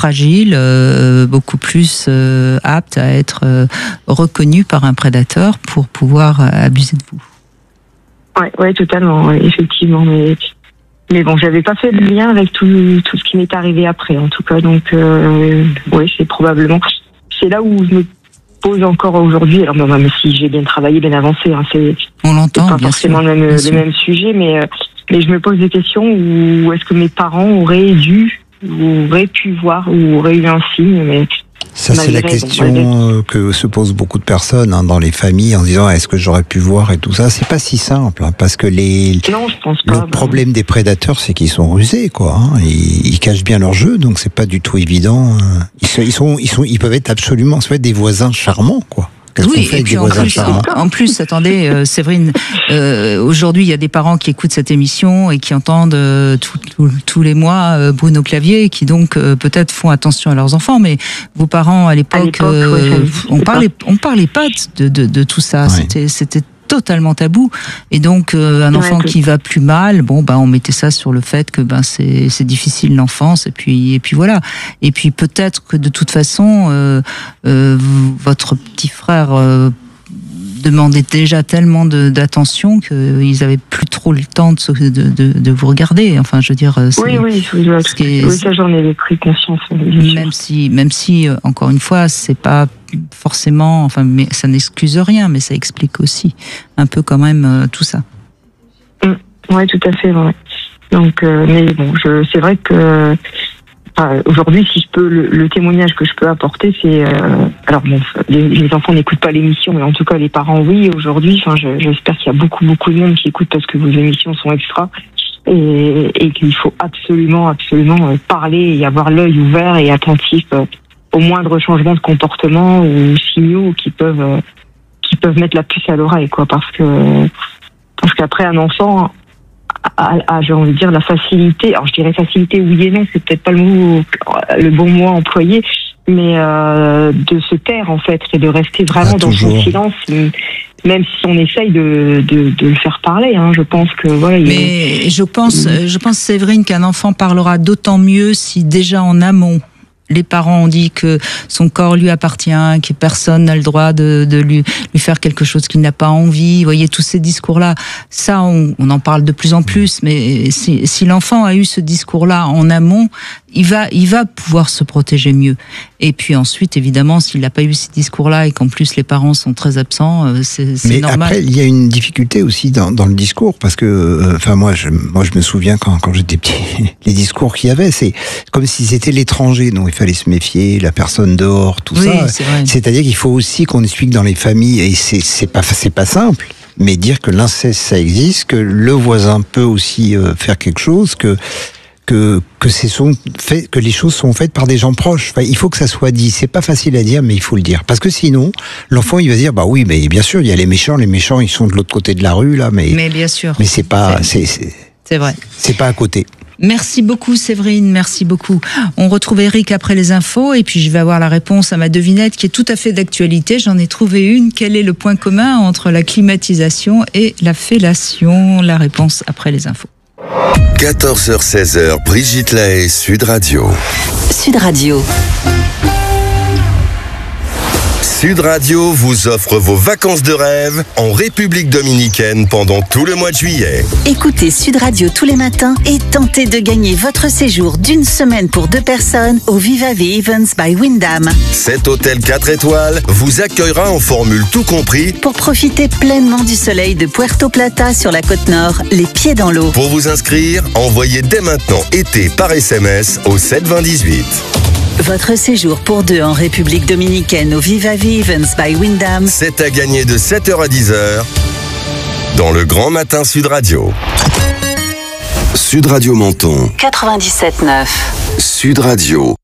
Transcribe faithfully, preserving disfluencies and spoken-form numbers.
fragile, euh, beaucoup plus euh, apte à être euh, reconnu par un prédateur pour pouvoir euh, abuser de vous. Ouais, ouais, totalement, ouais, effectivement. Mais, mais bon, j'avais pas fait le lien avec tout, tout ce qui m'est arrivé après, en tout cas. Donc, euh, ouais, c'est probablement. C'est là où je me pose encore aujourd'hui. Alors, bon, même si j'ai bien travaillé, bien avancé, hein, c'est. On l'entend, c'est pas bien forcément sûr, le même, bien le sûr. même sujet, mais, euh, mais je me pose des questions où est-ce que mes parents auraient dû, ou auraient pu voir, ou auraient eu un signe, mais. Ça, c'est la Malgré, question bon, malgré... euh, que se posent beaucoup de personnes hein, dans les familles en disant est-ce que j'aurais pu voir et tout ça. C'est pas si simple hein, parce que les Non, je pense pas. le problème des prédateurs, c'est qu'ils sont rusés, quoi. Hein. Ils, ils cachent bien leur jeu, donc c'est pas du tout évident. Ils sont, ils sont, ils sont, ils peuvent être absolument, ça peut être des voisins charmants, quoi. Qu'est-ce Oui, qu'on fait et avec puis des en voisins plus, charmants en, en plus, attendez, euh, Séverine, euh, aujourd'hui, il y a des parents qui écoutent cette émission et qui entendent euh, tout- tout- tous les mois euh, Bruno Clavier, et qui donc euh, peut-être font attention à leurs enfants, mais vos parents à l'époque, l'époque, euh, ouais, on c'est parlait, on parlait pas de, de, de tout ça. Ouais. C'était, c'était totalement tabou. Et donc, euh, un Ouais, enfant que- qui va plus mal, bon, bah, on mettait ça sur le fait que ben c'est, c'est difficile l'enfance, et puis, et puis voilà. Et puis peut-être que de toute façon, euh, euh, vous- votre petit frère euh, demandait déjà tellement de, d'attention qu'ils avaient plus trop le temps de, se- de, de, de vous regarder. Enfin, je veux dire, c'est, Oui, oui, oui, oui, ce qui est- oui, ça j'en ai pris conscience. bien sûr. même si, même si, euh, encore une fois, c'est pas forcément, enfin, mais ça n'excuse rien, mais ça explique aussi un peu quand même euh, tout ça. Oui, tout à fait. Ouais. Donc, euh, mais bon, je, c'est vrai que enfin, aujourd'hui, si je peux, le, le témoignage que je peux apporter, c'est, euh, alors bon, les, les enfants n'écoutent pas l'émission, mais en tout cas les parents, oui. Aujourd'hui, enfin, je, j'espère qu'il y a beaucoup, beaucoup de monde qui écoute parce que vos émissions sont extra. Et, et qu'il faut absolument, absolument euh, parler et avoir l'œil ouvert et attentif euh, au moindre changement de comportement ou signaux qui peuvent, euh, qui peuvent mettre la puce à l'oreille, quoi, parce que, parce qu'après un enfant a, a, j'ai envie de dire, la facilité. Alors je dirais facilité, oui et non, c'est peut-être pas le mot, le bon mot employé, mais euh, de se taire en fait et de rester vraiment Ah, dans son toujours. silence. Même si on essaye de, de, de le faire parler, hein, je pense que voilà. il- Mais je pense, je pense, Séverine, qu'un enfant parlera d'autant mieux si déjà en amont, les parents ont dit que son corps lui appartient, que personne n'a le droit de, de lui, lui faire quelque chose qu'il n'a pas envie. Vous voyez, tous ces discours-là, ça, on, on en parle de plus en plus, mais si, si l'enfant a eu ce discours-là en amont, il va, il va pouvoir se protéger mieux. Et puis ensuite, évidemment, s'il n'a pas eu ces discours-là et qu'en plus les parents sont très absents, euh, c'est, c'est Mais normal. après, il y a une difficulté aussi dans, dans le discours, parce que, euh, enfin, moi, je, moi, je me souviens quand, quand j'étais petit, les discours qu'il y avait, c'est comme si c'était l'étranger, donc il fallait se méfier, la personne dehors, tout Oui, ça. c'est vrai. C'est-à-dire qu'il faut aussi qu'on explique dans les familles, et c'est, c'est pas, c'est pas simple, mais dire que l'inceste, ça existe, que le voisin peut aussi euh, faire quelque chose, que que que c'est sont fait, que les choses sont faites par des gens proches. Enfin, il faut que ça soit dit. C'est pas facile à dire, mais il faut le dire. Parce que sinon, l'enfant, il va dire, bah oui, mais bien sûr, il y a les méchants. Les méchants, ils sont de l'autre côté de la rue, là, mais Mais bien sûr. mais c'est pas, c'est c'est, C'est vrai. c'est pas à côté. Merci beaucoup Séverine, merci beaucoup. On retrouve Eric après les infos et puis je vais avoir la réponse à ma devinette qui est tout à fait d'actualité. J'en ai trouvé une. Quel est le point commun entre la climatisation et la fellation? La réponse après les infos. quatorze heures seize heures, Brigitte Lahaie, Sud Radio. Sud Radio. Sud Radio vous offre vos vacances de rêve en République Dominicaine pendant tout le mois de juillet. Écoutez Sud Radio tous les matins et tentez de gagner votre séjour d'une semaine pour deux personnes au Viva the Events by Wyndham. Cet hôtel quatre étoiles vous accueillera en formule tout compris Pour profiter pleinement du soleil de Puerto Plata sur la côte nord, les pieds dans l'eau. Pour vous inscrire, envoyez dès maintenant été par S M S au sept vingt dix-huit. Votre séjour pour deux en République Dominicaine au Viva the Events by Wyndham. C'est à gagner de sept heures à dix heures dans le Grand Matin Sud Radio. Sud Radio Menton. quatre-vingt-dix-sept neuf. Sud Radio.